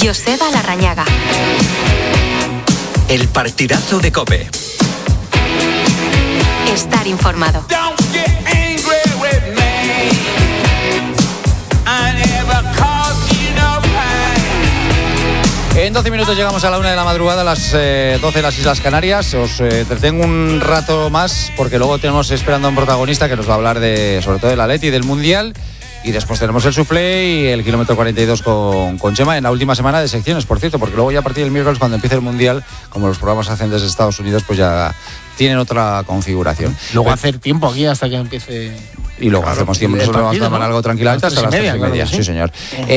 Joseba Larrañaga. El partidazo de COPE. Estar informado. En 12 minutos llegamos a la 1 de la madrugada, a las 12 de las Islas Canarias. Os entretengo un rato más porque luego tenemos esperando a un protagonista que nos va a hablar sobre todo del Atleti y del Mundial. Y después tenemos el Soufflé y el kilómetro 42 con Chema en la última semana de secciones, por cierto, porque luego ya a partir del miércoles, cuando empiece el Mundial, como los programas se hacen desde Estados Unidos, pues ya tienen otra configuración. Luego hacer tiempo aquí hasta que empiece. Y luego hacemos tiempo, nosotros vamos a tomar algo tranquilamente hasta las 3:30. Sí, señor.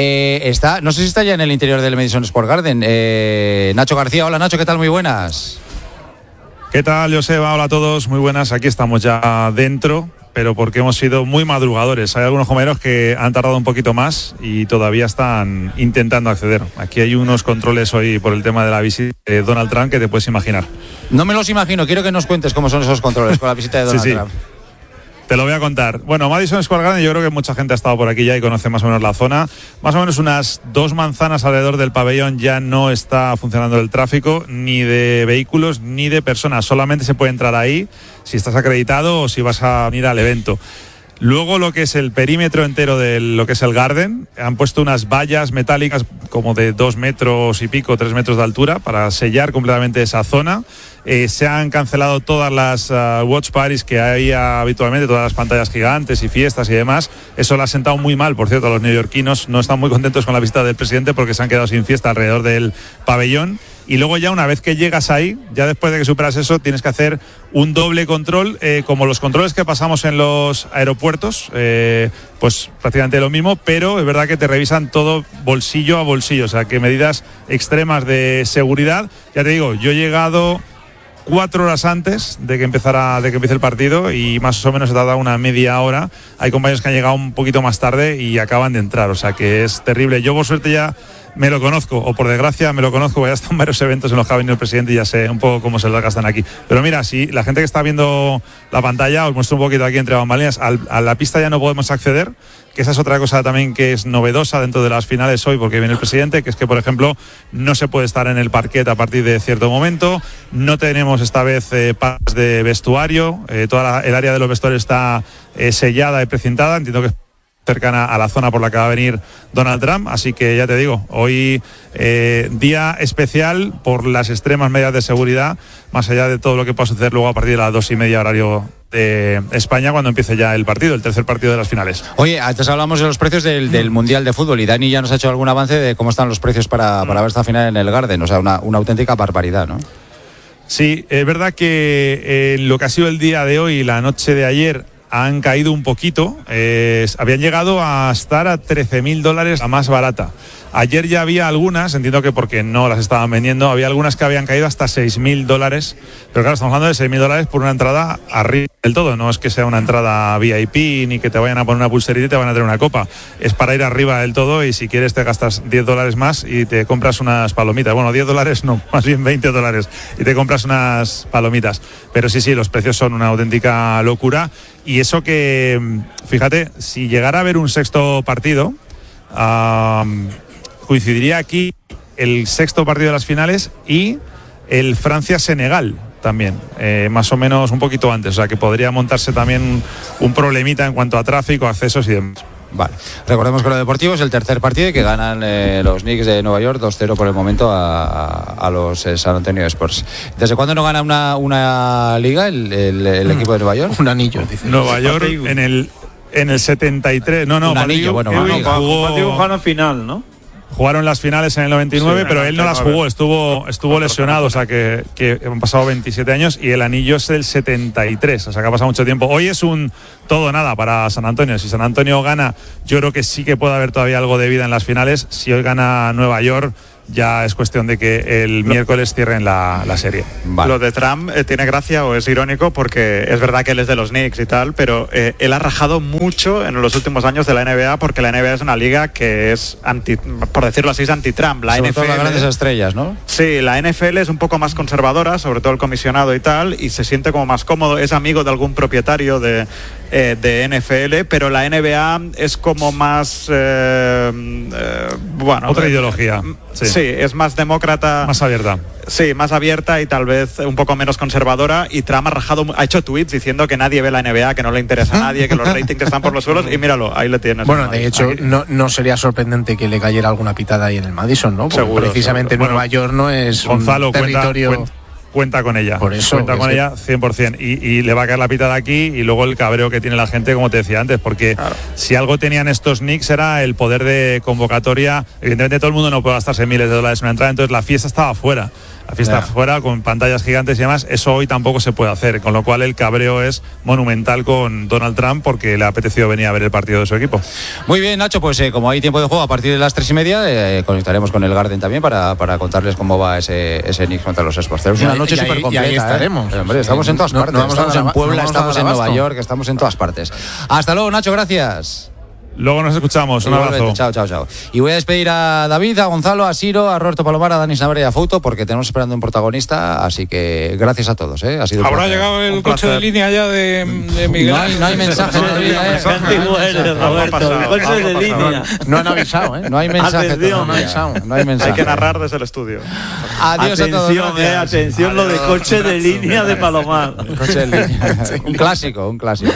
No sé si está ya en el interior del Madison Square Garden. Nacho García, hola Nacho, ¿qué tal? Muy buenas. ¿Qué tal, Joseba? Hola a todos, muy buenas. Aquí estamos ya dentro, pero porque hemos sido muy madrugadores. Hay algunos compañeros que han tardado un poquito más y todavía están intentando acceder. Aquí hay unos controles hoy por el tema de la visita de Donald Trump que te puedes imaginar. No me los imagino, quiero que nos cuentes cómo son esos controles con la visita de Donald Trump. Te lo voy a contar. Bueno, Madison Square Garden, yo creo que mucha gente ha estado por aquí ya y conoce más o menos la zona. Más o menos unas 2 manzanas alrededor del pabellón ya no está funcionando el tráfico, ni de vehículos ni de personas. Solamente se puede entrar ahí si estás acreditado o si vas a venir al evento. Luego lo que es el perímetro entero de lo que es el Garden, han puesto unas vallas metálicas como de 2 metros y pico, 3 metros de altura para sellar completamente esa zona. Se han cancelado todas las watch parties que había habitualmente, todas las pantallas gigantes y fiestas y demás. Eso le ha sentado muy mal, por cierto, a los neoyorquinos. No están muy contentos con la visita del presidente porque se han quedado sin fiesta alrededor del pabellón. Y luego ya una vez que llegas ahí, ya después de que superas eso, tienes que hacer un doble control, como los controles que pasamos en los aeropuertos, pues prácticamente lo mismo, pero es verdad que te revisan todo bolsillo a bolsillo, o sea que medidas extremas de seguridad. Ya te digo, yo he llegado 4 horas antes de que empiece el partido y más o menos he tardado una media hora. Hay compañeros que han llegado un poquito más tarde y acaban de entrar, o sea que es terrible. Yo por suerte ya me lo conozco, o por desgracia me lo conozco, voy a estar en varios eventos en los que ha venido el presidente y ya sé un poco cómo se lo gastan aquí. Pero mira, si la gente que está viendo la pantalla, os muestro un poquito aquí entre bambalinas, a la pista ya no podemos acceder, que esa es otra cosa también que es novedosa dentro de las finales hoy, porque viene el presidente, que es que, por ejemplo, no se puede estar en el parquet a partir de cierto momento, no tenemos esta vez pases de vestuario, toda el área de los vestuarios está sellada y precintada, entiendo que es cercana a la zona por la que va a venir Donald Trump, así que ya te digo, hoy día especial por las extremas medidas de seguridad, más allá de todo lo que pueda suceder luego a partir de las 2:30 horario de España cuando empiece ya el partido, el tercer partido de las finales. Oye, antes hablamos de los precios del Mundial de Fútbol y Dani ya nos ha hecho algún avance de cómo están los precios para ver esta final en el Garden, o sea, una auténtica barbaridad, ¿no? Sí, es verdad que lo que ha sido el día de hoy y la noche de ayer han caído un poquito, habían llegado a estar a $13,000 la más barata. Ayer ya había algunas, entiendo que porque no las estaban vendiendo, había algunas que habían caído hasta $6,000, pero claro, estamos hablando de $6,000 por una entrada arriba del todo, no es que sea una entrada VIP ni que te vayan a poner una pulserita y te van a traer una copa, es para ir arriba del todo y si quieres te gastas $10 más y te compras unas palomitas, bueno, $10 no, más bien $20 y te compras unas palomitas, pero sí, los precios son una auténtica locura y eso que, fíjate, si llegara a haber un sexto partido, coincidiría aquí el sexto partido de las finales y el Francia-Senegal también, más o menos un poquito antes, o sea que podría montarse también un problemita en cuanto a tráfico, accesos y demás. Vale, recordemos que lo deportivo es el tercer partido y que ganan los Knicks de Nueva York 2-0 por el momento a los San Antonio Spurs. ¿Desde cuándo no gana una liga el equipo de Nueva York? Un anillo, dice. Nueva York en el 73, no, un anillo, bueno, jugó final, ¿no? Jugaron las finales en el 99, sí, pero él no las jugó, estuvo lesionado, o sea que han pasado 27 años y el anillo es del 73, o sea que ha pasado mucho tiempo. Hoy es un todo nada para San Antonio. Si San Antonio gana, yo creo que sí que puede haber todavía algo de vida en las finales. Si hoy gana Nueva York, ya es cuestión de que el miércoles cierren la serie. Vale. Lo de Trump tiene gracia o es irónico porque es verdad que él es de los Knicks y tal, pero él ha rajado mucho en los últimos años de la NBA porque la NBA es una liga que es por decirlo así, es anti-Trump. La sobre NFL, todo las grandes estrellas, ¿no? Sí, la NFL es un poco más conservadora, sobre todo el comisionado y tal, y se siente como más cómodo, es amigo de algún propietario de de NFL, pero la NBA es como más otra ideología. Sí, es más demócrata, más abierta. Sí, más abierta y tal vez un poco menos conservadora. Y Trump ha hecho tweets diciendo que nadie ve la NBA, que no le interesa a nadie, que los ratings están por los suelos. Y míralo, ahí le tienes. Bueno, de hecho, no sería sorprendente que le cayera alguna pitada ahí en el Madison, ¿no? Porque seguro, precisamente seguro. Nueva York no es Gonzalo, un territorio... Cuenta con ella. Por eso, cuenta con ella 100%. Y le va a caer la pitada aquí y luego el cabreo que tiene la gente, como te decía antes, porque si algo tenían estos Knicks era el poder de convocatoria. Evidentemente todo el mundo no puede gastarse miles de dólares en una entrada, entonces la fiesta estaba fuera. La fiesta fuera, con pantallas gigantes y demás, eso hoy tampoco se puede hacer, con lo cual el cabreo es monumental con Donald Trump porque le ha apetecido venir a ver el partido de su equipo. Muy bien, Nacho, pues como hay tiempo de juego a partir de las 3:30, conectaremos con el Garden también para contarles cómo va ese Knicks contra los Spurs. Tenemos una noche súper completa. Y ahí estaremos. Hombre, estamos en todas partes. Estamos en Puebla, estamos en Nueva York, estamos en todas partes. Hasta luego, Nacho, gracias. Luego nos escuchamos, un abrazo. Chao. Y voy a despedir a David, a Gonzalo, a Siro, a Roberto Palomar, a Dani Sanabria y a Fouto, porque tenemos esperando un protagonista, así que gracias a todos, Ha sido ¿Habrá llegado el coche de línea ya de Miguel? No hay mensaje todavía, No han avisado, No hay mensaje todavía. Hay que narrar desde el estudio. Adiós a todos. Atención lo de coche de línea de Palomar. Coche de línea. Un clásico.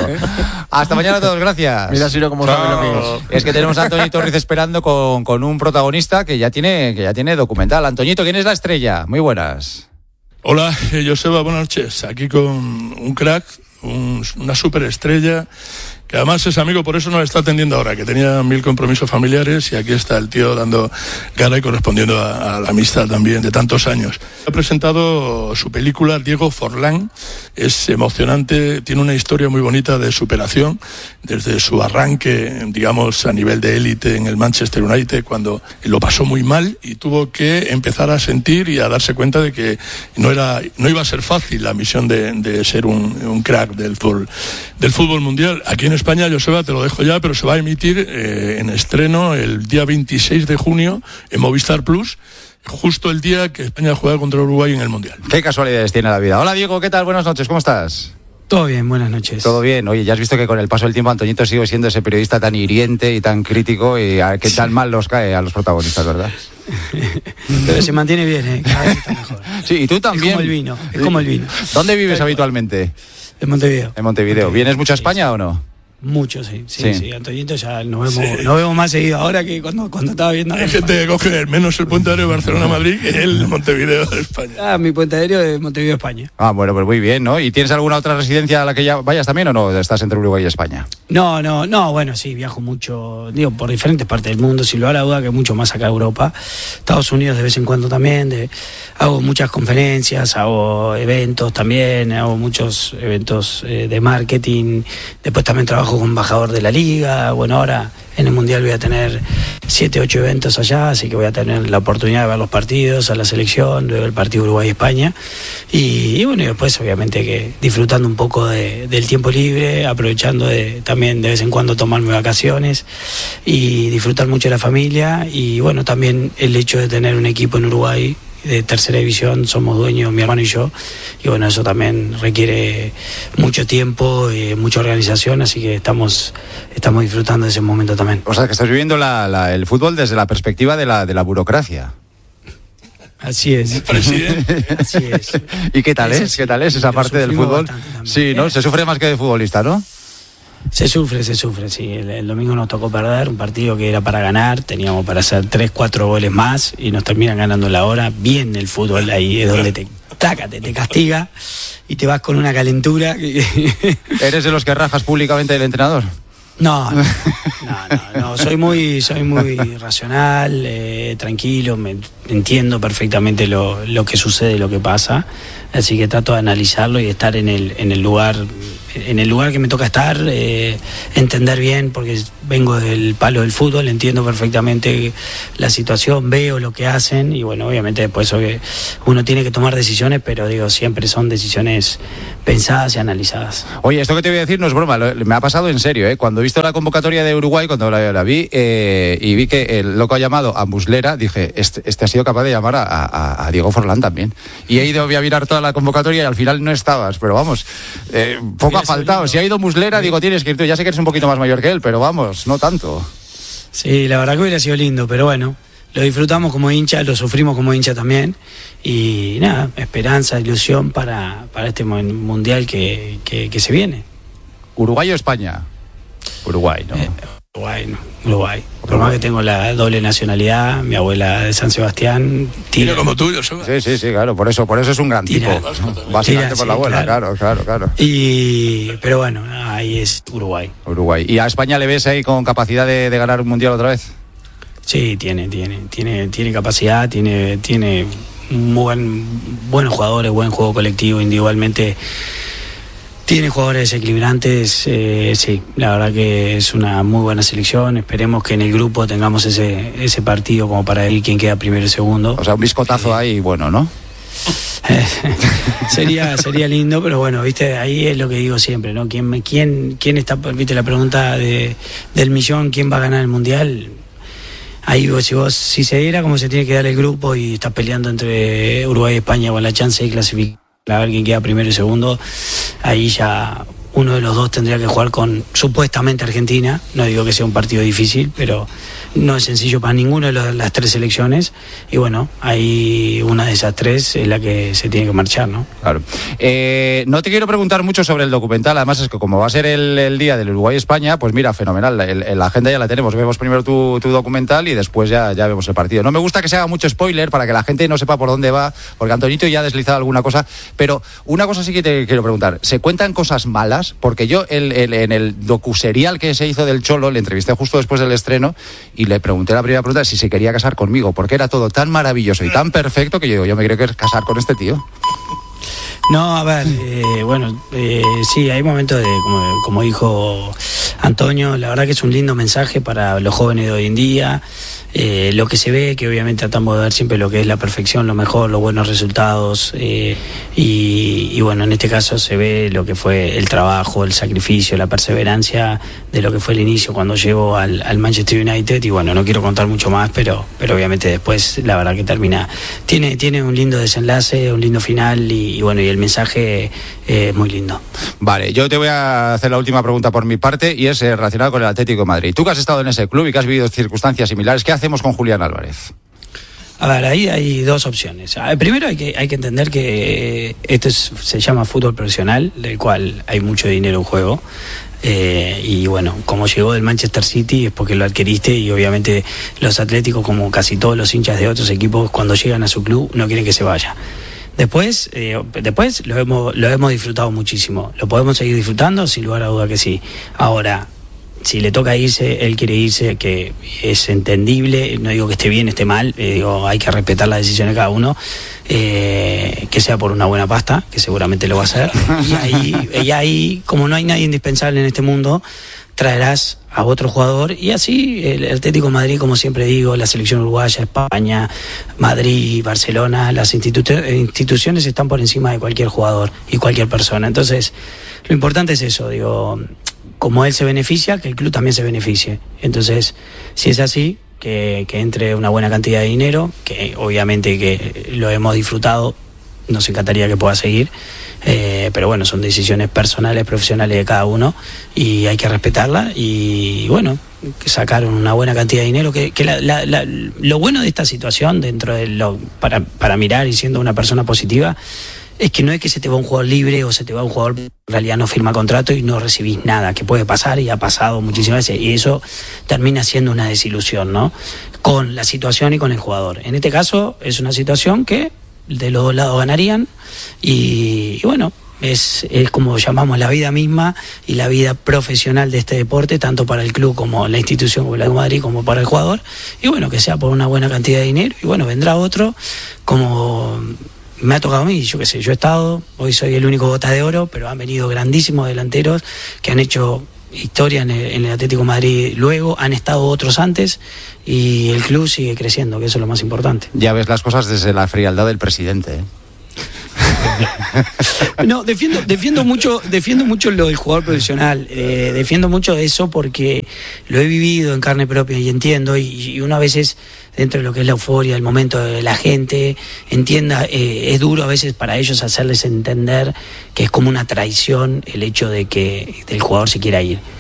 Hasta mañana a todos, gracias. Mira, Siro, cómo sabe lo que es que tenemos a Antoñito Ruiz esperando con un protagonista que ya tiene documental. Antoñito, ¿quién es la estrella? Muy buenas. Hola, Joseba, buenas noches. Aquí con un crack, una superestrella, que además es amigo, por eso no le está atendiendo ahora, que tenía 1000 compromisos familiares y aquí está el tío dando cara y correspondiendo a la amistad también de tantos años. Ha presentado su película Diego Forlán, es emocionante, tiene una historia muy bonita de superación, desde su arranque, digamos, a nivel de élite en el Manchester United, cuando lo pasó muy mal y tuvo que empezar a sentir y a darse cuenta de que no iba a ser fácil la misión de ser un crack del fútbol mundial. Aquí en España, Joseba, te lo dejo ya, pero se va a emitir en estreno el día 26 de junio en Movistar Plus, justo el día que España juega contra Uruguay en el Mundial. Qué casualidades tiene la vida. Hola, Diego, ¿qué tal? Buenas noches, ¿cómo estás? Todo bien, buenas noches. Todo bien. Oye, ya has visto que con el paso del tiempo Antoñito sigue siendo ese periodista tan hiriente y tan crítico y que tan mal los cae a los protagonistas, ¿verdad? Pero se mantiene bien, cada vez está mejor. Sí, y tú también. Es como el vino. ¿Dónde vives habitualmente? En Montevideo. En Montevideo. ¿Vienes mucho a España o no? Mucho, sí. Antoñito ya nos vemos más seguido ahora que cuando estaba viendo. Hay gente que coge menos el puente aéreo de Barcelona-Madrid que el Montevideo de España. Mi puente aéreo de Montevideo, España. Bueno, pues muy bien, ¿no? ¿Y tienes alguna otra residencia a la que ya vayas también o no? ¿Estás entre Uruguay y España? No, bueno, sí, viajo mucho, por diferentes partes del mundo, sin lugar a duda que mucho más acá en Europa. Estados Unidos de vez en cuando también, hago muchas conferencias, hago eventos también, hago muchos eventos de marketing, después también trabajo como embajador de la liga. Bueno, ahora en el Mundial voy a tener 7, 8 eventos allá, así que voy a tener la oportunidad de ver los partidos, a la selección, luego el partido Uruguay-España y bueno, y después obviamente que disfrutando un poco del tiempo libre, aprovechando también de vez en cuando tomarme vacaciones y disfrutar mucho de la familia y bueno, también el hecho de tener un equipo en Uruguay de tercera división, somos dueños, mi hermano y yo, y bueno, eso también requiere mucho tiempo y mucha organización, así que estamos disfrutando de ese momento también. O sea, que estás viviendo el fútbol desde la perspectiva de la burocracia. Así es. Presidente. Así es. ¿Y qué tal es? ¿Qué tal es esa parte del fútbol? Sí, ¿no? Se sufre más que de futbolista, ¿no? Se sufre, sí. El domingo nos tocó perder un partido que era para ganar, teníamos para hacer 3, 4 goles más y nos terminan ganando la hora. Bien el fútbol, ahí es donde te castiga y te vas con una calentura. ¿Eres de los que rajas públicamente del entrenador? No, soy muy racional, tranquilo, entiendo perfectamente lo que sucede, lo que pasa, así que trato de analizarlo y de estar en el lugar que me toca estar, entender bien, porque vengo del palo del fútbol, entiendo perfectamente la situación, veo lo que hacen y bueno, obviamente después uno tiene que tomar decisiones, pero digo, siempre son decisiones pensadas y analizadas. Oye, esto que te voy a decir no es broma, me ha pasado en serio, Cuando he visto la convocatoria de Uruguay, cuando la vi y vi que el loco ha llamado a Muslera, dije, este ha sido capaz de llamar a Diego Forlán también. Y he ido a mirar toda la convocatoria y al final no estabas, pero vamos, poco me ha faltado. Si ha ido Muslera, digo, tienes que ir tú. Ya sé que eres un poquito más mayor que él, pero vamos, no tanto. Sí, la verdad que hubiera sido lindo, pero bueno, lo disfrutamos como hincha, lo sufrimos como hincha también. Y nada, esperanza, ilusión para este mundial que se viene. ¿Uruguay o España? Uruguay, ¿no? Uruguay. Por más que tengo la doble nacionalidad, mi abuela de San Sebastián tira como tuyo, Seba. Sí, claro, por eso es un gran tipo. Básicamente por la abuela, claro. Pero bueno, ahí es Uruguay. ¿Y a España le ves ahí con capacidad de ganar un mundial otra vez? Sí, tiene capacidad, tiene buenos jugadores, buen juego colectivo, individualmente. Tiene jugadores desequilibrantes, sí, la verdad que es una muy buena selección. Esperemos que en el grupo tengamos ese partido como para ir quien queda primero y segundo. O sea, un biscotazo ahí bueno, ¿no? sería lindo, pero bueno, viste, ahí es lo que digo siempre, ¿no? ¿Quién está, viste, la pregunta del millón, quién va a ganar el mundial? Ahí si se diera como se tiene que dar el grupo y estás peleando entre Uruguay y España con la chance de clasificar, a ver quién queda primero y segundo, ahí ya uno de los dos tendría que jugar con supuestamente Argentina. No digo que sea un partido difícil, pero no es sencillo para ninguna de las tres selecciones. Y bueno, ahí una de esas tres es la que se tiene que marchar, ¿no? Claro. No te quiero preguntar mucho sobre el documental, además es que como va a ser el día del Uruguay-España, pues mira, fenomenal, la agenda ya la tenemos. Vemos primero tu documental y después ya vemos el partido. No me gusta que se haga mucho spoiler para que la gente no sepa por dónde va, porque Antonito ya ha deslizado alguna cosa, pero una cosa sí que te quiero preguntar. ¿Se cuentan cosas malas? Porque yo en el docuserial que se hizo del Cholo le entrevisté justo después del estreno y le pregunté la primera pregunta si se quería casar conmigo, porque era todo tan maravilloso y tan perfecto que yo me quiero casar con este tío. No, a ver, sí, hay momentos como dijo Antonio, la verdad que es un lindo mensaje para los jóvenes de hoy en día. Lo que se ve, que obviamente tratamos de ver siempre lo que es la perfección, lo mejor, los buenos resultados, y bueno, en este caso se ve lo que fue el trabajo, el sacrificio, la perseverancia de lo que fue el inicio cuando llegó al Manchester United. Y bueno, no quiero contar mucho más, pero obviamente después la verdad que tiene un lindo desenlace, un lindo final, y bueno, y el mensaje es muy lindo. Vale, yo te voy a hacer la última pregunta por mi parte, y es relacionada con el Atlético de Madrid. Tú que has estado en ese club y que has vivido circunstancias similares, ¿qué hacemos con Julián Álvarez? A ver, ahí hay dos opciones. Primero hay que entender que esto se llama fútbol profesional, del cual hay mucho dinero en juego. Y bueno, como llegó del Manchester City es porque lo adquiriste, y obviamente los atléticos, como casi todos los hinchas de otros equipos, cuando llegan a su club no quieren que se vaya. Después lo hemos disfrutado muchísimo. ¿Lo podemos seguir disfrutando? Sin lugar a duda que sí. Ahora, si le toca irse, él quiere irse, que es entendible, no digo que esté bien, esté mal, digo, hay que respetar las decisiones de cada uno, que sea por una buena pasta, que seguramente lo va a hacer, y ahí, como no hay nadie indispensable en este mundo, traerás a otro jugador, y así el Atlético de Madrid, como siempre digo, la selección uruguaya, España, Madrid, Barcelona, las instituciones están por encima de cualquier jugador y cualquier persona. Entonces, lo importante es eso, digo, como él se beneficia, que el club también se beneficie. Entonces, si es así, que entre una buena cantidad de dinero, que obviamente que lo hemos disfrutado, nos encantaría que pueda seguir, pero bueno, son decisiones personales, profesionales de cada uno, y hay que respetarla. Y bueno, sacar una buena cantidad de dinero, que lo bueno de esta situación, dentro de para mirar y siendo una persona positiva, es que no es que se te va un jugador libre o se te va un jugador que en realidad no firma contrato y no recibís nada, que puede pasar y ha pasado muchísimas veces, y eso termina siendo una desilusión, ¿no? Con la situación y con el jugador. En este caso es una situación que de los dos lados ganarían, y bueno, es como llamamos la vida misma y la vida profesional de este deporte, tanto para el club como la institución, como la de Madrid, como para el jugador. Y bueno, que sea por una buena cantidad de dinero, y bueno, vendrá otro, como me ha tocado a mí, yo qué sé, yo he estado, hoy soy el único bota de oro, pero han venido grandísimos delanteros que han hecho historia en el Atlético de Madrid, luego han estado otros antes, y el club sigue creciendo, que eso es lo más importante. Ya ves las cosas desde la frialdad del presidente, ¿eh? No, defiendo mucho lo del jugador profesional. Defiendo mucho eso porque lo he vivido en carne propia y entiendo. Y uno a veces, dentro de lo que es la euforia, el momento de la gente, entienda, es duro a veces para ellos hacerles entender que es como una traición el hecho de que el jugador se quiera ir.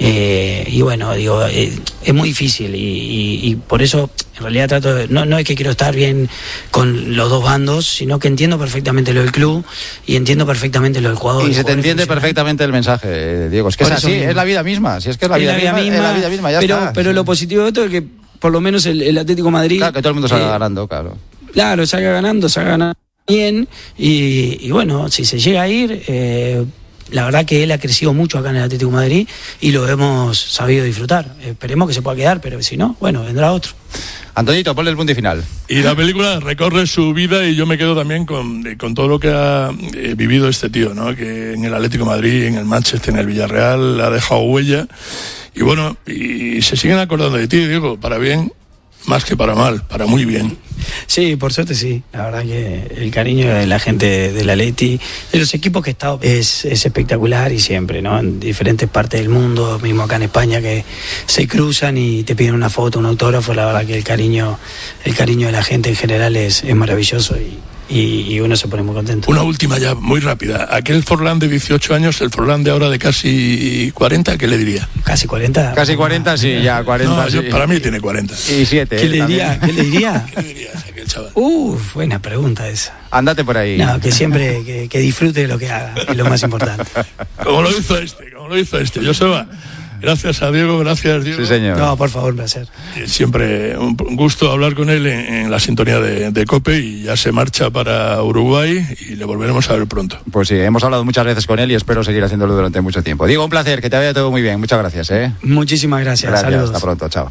Y bueno, digo, es muy difícil y por eso en realidad trato de, no es que quiero estar bien con los dos bandos, sino que entiendo perfectamente lo del club y entiendo perfectamente lo del jugador. Y se te entiende perfectamente el mensaje, Diego. Es que es así, es la vida misma. Si es que es la vida misma, ya está. Pero lo positivo de esto es que por lo menos el Atlético de Madrid... Claro, que todo el mundo salga ganando, claro. Claro, salga ganando bien y bueno, si se llega a ir... la verdad que él ha crecido mucho acá en el Atlético de Madrid y lo hemos sabido disfrutar. Esperemos que se pueda quedar, pero si no, bueno, vendrá otro. Antonito, ponle el punto y final. Y la película recorre su vida y yo me quedo también con todo lo que ha vivido este tío, ¿no? Que en el Atlético de Madrid, en el Manchester, en el Villarreal, ha dejado huella. Y bueno, y se siguen acordando de ti, Diego, para bien, más que para mal, para muy bien. Sí, por suerte sí. La verdad que el cariño de la gente del Atleti, de los equipos que he estado, es espectacular y siempre, ¿no? En diferentes partes del mundo, mismo acá en España, que se cruzan y te piden una foto, un autógrafo. La verdad que el cariño de la gente en general es maravilloso y uno se pone muy contento. Una última ya, muy rápida. Aquel Forlán de 18 años, el Forlán de ahora de casi 40, ¿qué le diría? ¿Casi 40? Casi 40, sí, ya 40. No, sí. Para mí tiene 40. Y 7. ¿Qué le diría? ¿Qué le dirías a aquel chaval? Buena pregunta esa. Ándate por ahí. No, que siempre que disfrute de lo que haga, es lo más importante. Como lo hizo este. Joseba, gracias a Diego, gracias Diego. Sí, señor. No, por favor, un placer. Siempre un gusto hablar con él en la sintonía de COPE y ya se marcha para Uruguay y le volveremos a ver pronto. Pues sí, hemos hablado muchas veces con él y espero seguir haciéndolo durante mucho tiempo. Diego, un placer, que te vaya todo muy bien. Muchas gracias. Muchísimas gracias. Saludos. Hasta pronto, chao.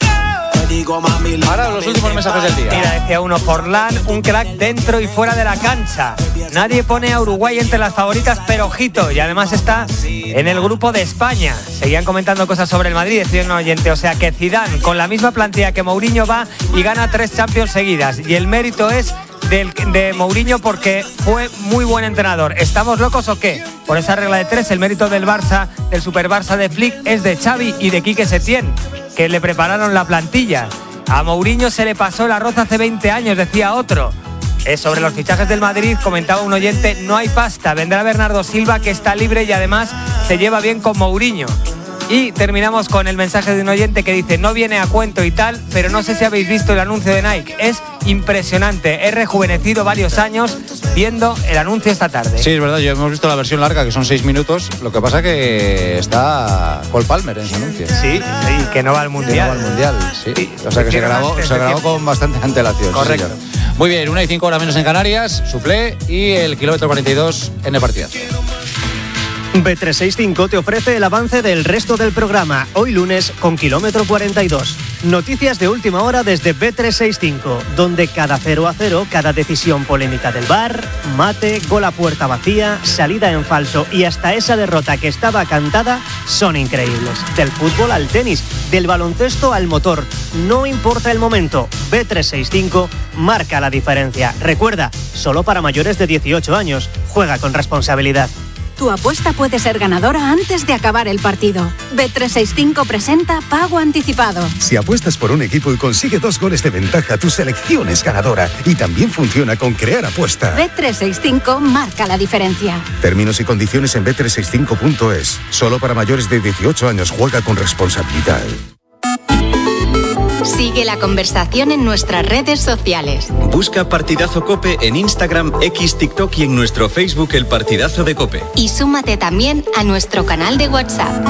Ahora los últimos mensajes del día. Mira, decía uno, Forlán, un crack dentro y fuera de la cancha. Nadie pone a Uruguay entre las favoritas, pero ojito, y además está en el grupo de España. Seguían comentando cosas sobre el Madrid, decía un oyente, o sea que Zidane, con la misma plantilla que Mourinho, va y gana 3 Champions seguidas. Y el mérito es de Mourinho porque fue muy buen entrenador. ¿Estamos locos o qué? Por esa regla de 3, el mérito del Barça, del Super Barça de Flick, es de Xavi y de Quique Setién, que le prepararon la plantilla. A Mourinho se le pasó el arroz hace 20 años, decía otro. Sobre los fichajes del Madrid, comentaba un oyente, no hay pasta, vendrá Bernardo Silva, que está libre y además se lleva bien con Mourinho. Y terminamos con el mensaje de un oyente que dice, no viene a cuento y tal, pero no sé si habéis visto el anuncio de Nike, es impresionante, he rejuvenecido varios años viendo el anuncio esta tarde. Sí, es verdad, yo hemos visto la versión larga, que son 6 minutos, lo que pasa que está Cole Palmer en ese anuncio. Sí, que no va al Mundial. Sí. O sea que se grabó con bastante antelación. Correcto. Sí, muy bien, 1:05 horas menos en Canarias, Suplé y el kilómetro 42 en el partidazo. Bet365 te ofrece el avance del resto del programa, hoy lunes con kilómetro 42. Noticias de última hora desde Bet365, donde cada 0-0, cada decisión polémica del VAR, mate, gol a puerta vacía, salida en falso y hasta esa derrota que estaba cantada son increíbles. Del fútbol al tenis, del baloncesto al motor, no importa el momento, Bet365 marca la diferencia. Recuerda, solo para mayores de 18 años, juega con responsabilidad. Tu apuesta puede ser ganadora antes de acabar el partido. Bet365 presenta Pago Anticipado. Si apuestas por un equipo y consigue 2 goles de ventaja, tu selección es ganadora. Y también funciona con Crear Apuesta. Bet365 marca la diferencia. Términos y condiciones en bet365.es. Solo para mayores de 18 años, juega con responsabilidad. Sigue la conversación en nuestras redes sociales. Busca Partidazo COPE en Instagram, X, TikTok y en nuestro Facebook El Partidazo de COPE. Y súmate también a nuestro canal de WhatsApp.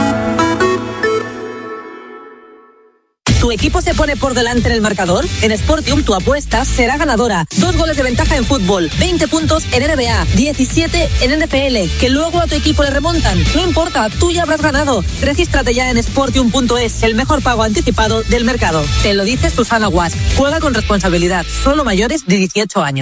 ¿Tu equipo se pone por delante en el marcador? En Sportium tu apuesta será ganadora. 2 goles de ventaja en fútbol, 20 puntos en NBA, 17 en NFL, que luego a tu equipo le remontan. No importa, tú ya habrás ganado. Regístrate ya en Sportium.es, el mejor pago anticipado del mercado. Te lo dice Susana Guas. Juega con responsabilidad, solo mayores de 18 años.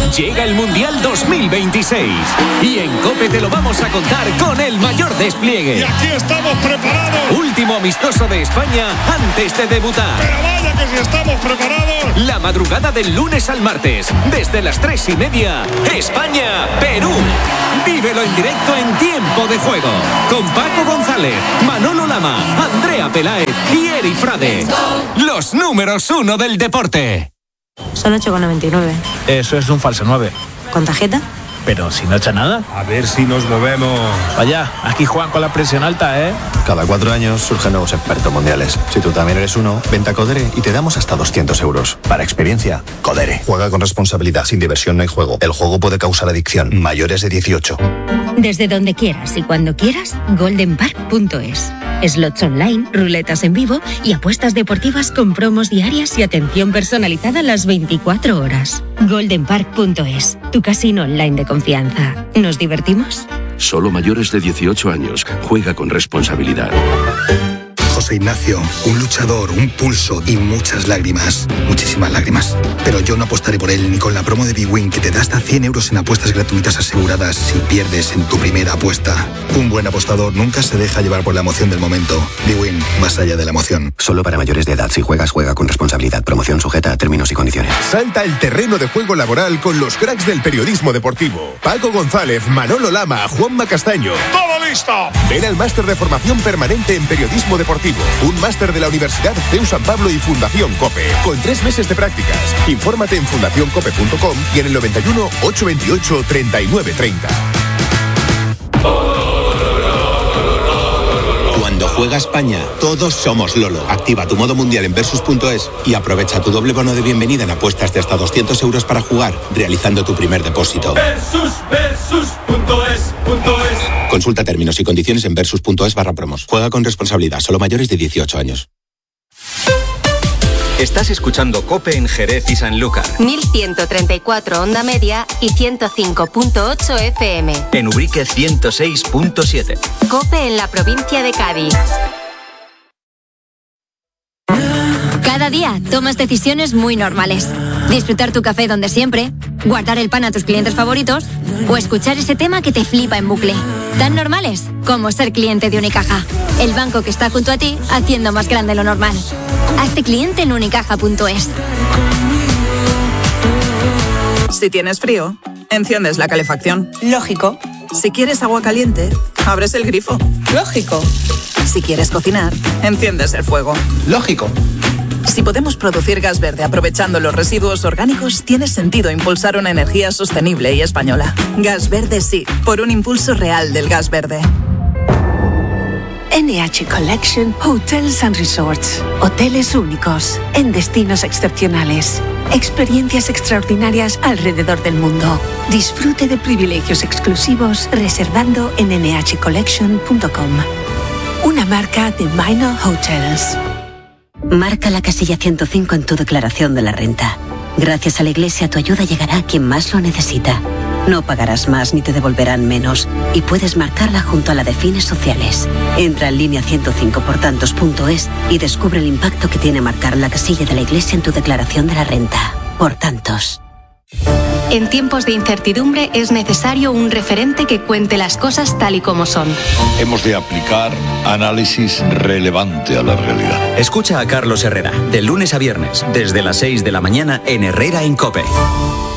Llega el Mundial 2026 y en COPE te lo vamos a contar con el mayor despliegue. Y aquí estamos preparados. Último amistoso de España antes de debutar. Pero vaya que si estamos preparados. La madrugada del lunes al martes, desde las 3:30, España-Perú. Vívelo en directo en Tiempo de Juego, con Paco González, Manolo Lama, Andrea Peláez y Eri Frade. Los números 1 del deporte. Son 8,99. Eso es un falso 9. ¿Con tarjeta? Pero si no echa nada. A ver si nos movemos. Vaya, aquí juegan con la presión alta, ¿eh? Cada 4 años surgen nuevos expertos mundiales. Si tú también eres uno, vente a Codere y te damos hasta 200 euros. Para experiencia, Codere. Juega con responsabilidad. Sin diversión no hay juego. El juego puede causar adicción. Mayores de 18. Desde donde quieras y cuando quieras, goldenpark.es. Slots online, ruletas en vivo y apuestas deportivas con promos diarias y atención personalizada las 24 horas. goldenpark.es, tu casino online de confianza. ¿Nos divertimos? Solo mayores de 18 años. Juega con responsabilidad. José Ignacio, un luchador, un pulso y muchas lágrimas. Muchísimas lágrimas. Pero yo no apostaré por él ni con la promo de bwin que te da hasta 100 euros en apuestas gratuitas aseguradas si pierdes en tu primera apuesta. Un buen apostador nunca se deja llevar por la emoción del momento. bwin, más allá de la emoción. Solo para mayores de edad. Si juegas, juega con responsabilidad. Promoción sujeta a términos y condiciones. Salta el terreno de juego laboral con los cracks del periodismo deportivo. Paco González, Manolo Lama, Juanma Castaño. ¡Todo listo! Ven al máster de formación permanente en periodismo deportivo. Un máster de la Universidad CEU San Pablo y Fundación COPE. Con 3 meses de prácticas. Infórmate en fundacioncope.com y en el 91 828 3930. Cuando juega España, todos somos Lolo. Activa tu modo mundial en Versus.es y aprovecha tu doble bono de bienvenida en apuestas de hasta 200 euros para jugar, realizando tu primer depósito. Versus.es. Consulta términos y condiciones en Versus.es/promos. Juega con responsabilidad, solo mayores de 18 años. Estás escuchando COPE en Jerez y Sanlúcar. 1134 onda media y 105.8 FM. En Ubrique 106.7. COPE en la provincia de Cádiz. Cada día tomas decisiones muy normales. Disfrutar tu café donde siempre, guardar el pan a tus clientes favoritos o escuchar ese tema que te flipa en bucle. Tan normales como ser cliente de Unicaja, el banco que está junto a ti haciendo más grande lo normal. Hazte cliente en unicaja.es. Si tienes frío, enciendes la calefacción. Lógico. Si quieres agua caliente, abres el grifo. Lógico. Si quieres cocinar, enciendes el fuego. Lógico. Si podemos producir gas verde aprovechando los residuos orgánicos, tiene sentido impulsar una energía sostenible y española. Gas verde sí, por un impulso real del gas verde. NH Collection Hotels and Resorts. Hoteles únicos, en destinos excepcionales. Experiencias extraordinarias alrededor del mundo. Disfrute de privilegios exclusivos reservando en nhcollection.com. Una marca de Minor Hotels. Marca la casilla 105 en tu declaración de la renta. Gracias a la Iglesia, tu ayuda llegará a quien más lo necesita. No pagarás más ni te devolverán menos y puedes marcarla junto a la de fines sociales. Entra en línea 105portantos.es y descubre el impacto que tiene marcar la casilla de la Iglesia en tu declaración de la renta. Por tantos. En tiempos de incertidumbre es necesario un referente que cuente las cosas tal y como son. Hemos de aplicar análisis relevante a la realidad. Escucha a Carlos Herrera, de lunes a viernes, desde las 6 de la mañana en Herrera en COPE.